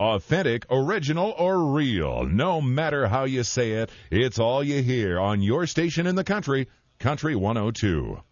Authentic, original, or real. No matter how you say it, it's all you hear on your station in the country, Country 102.